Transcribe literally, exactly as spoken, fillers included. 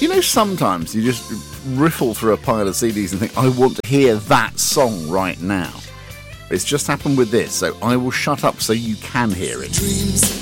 You know, sometimes you just riffle through a pile of C Ds and think, I want to hear that song right now. It's just happened with this, so I will shut up so you can hear it. Dreams